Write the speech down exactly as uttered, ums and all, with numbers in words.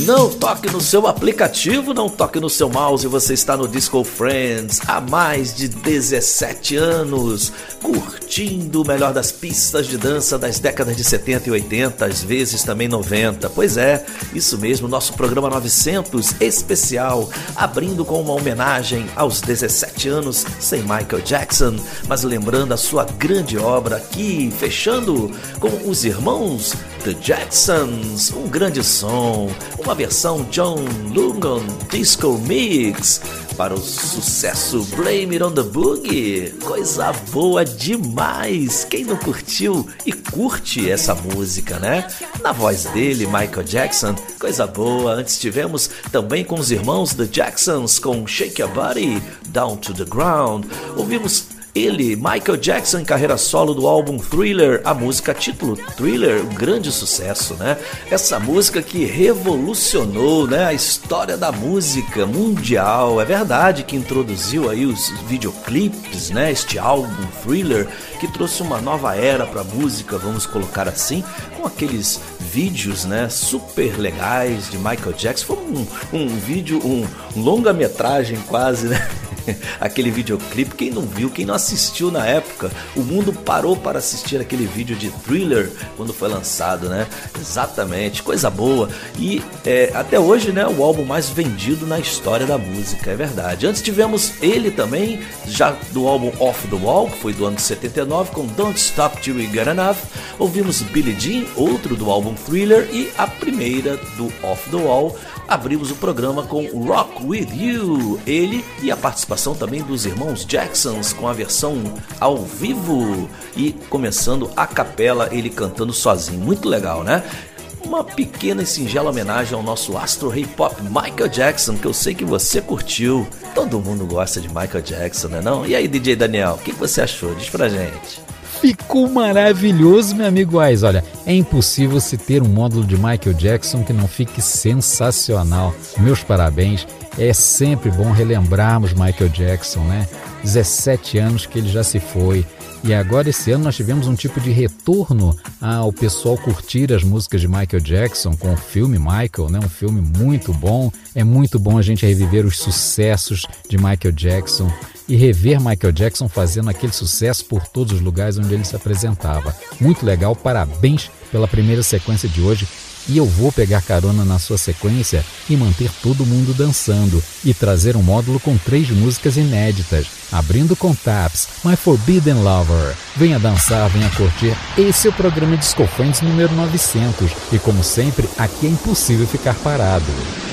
Não toque no seu aplicativo, não toque no seu mouse, você está no Disco Friends há mais de dezessete anos, curtindo o melhor das pistas de dança das décadas de setenta e oitenta, às vezes também noventa. Pois é, isso mesmo, nosso programa novecentos especial, abrindo com uma homenagem aos dezessete anos sem Michael Jackson, mas lembrando a sua grande obra aqui, fechando com os irmãos The Jacksons, um grande som, uma versão John Lugan Disco Mix para o sucesso Blame It on the Boogie. Coisa boa demais! Quem não curtiu e curte essa música, né? Na voz dele, Michael Jackson, coisa boa. Antes tivemos também com os irmãos The Jacksons com Shake Your Body, Down to the Ground. Ouvimos ele, Michael Jackson, em carreira solo do álbum Thriller, a música título Thriller, um grande sucesso, né? Essa música que revolucionou, né, a história da música mundial. É verdade que introduziu aí os videoclipes, né? Este álbum Thriller que trouxe uma nova era para a música, vamos colocar assim, com aqueles vídeos, né, super legais de Michael Jackson. Foi um, um vídeo, um, um longa-metragem quase, né? Aquele videoclipe, quem não viu, quem não assistiu na época, o mundo parou para assistir aquele vídeo de Thriller quando foi lançado, né? Exatamente, coisa boa. E é, até hoje, né, o álbum mais vendido na história da música, é verdade. Antes tivemos ele também, já do álbum Off the Wall, que foi do ano de setenta e nove, com Don't Stop Till You Get Enough. Ouvimos Billie Jean, outro do álbum Thriller, e a primeira do Off the Wall. Abrimos o programa com Rock With You, ele e a participação também dos irmãos Jacksons com a versão ao vivo e começando a capela, ele cantando sozinho, muito legal, né? Uma pequena e singela homenagem ao nosso astro hip-hop Michael Jackson, que eu sei que você curtiu. Todo mundo gosta de Michael Jackson, né não? E aí, D J Daniel, o que você achou? Diz pra gente. Ficou maravilhoso, meu amigo Ais. Olha, é impossível se ter um módulo de Michael Jackson que não fique sensacional. Meus parabéns. É sempre bom relembrarmos Michael Jackson, né? dezessete anos que ele já se foi. E agora esse ano nós tivemos um tipo de retorno ao pessoal curtir as músicas de Michael Jackson com o filme Michael, né? Um filme muito bom. É muito bom a gente reviver os sucessos de Michael Jackson e rever Michael Jackson fazendo aquele sucesso por todos os lugares onde ele se apresentava. Muito legal, parabéns pela primeira sequência de hoje. E eu vou pegar carona na sua sequência e manter todo mundo dançando e trazer um módulo com três músicas inéditas, abrindo com Taps, My Forbidden Lover. Venha dançar, venha curtir. Esse é o programa Disco Friends número novecentos e como sempre, aqui é impossível ficar parado.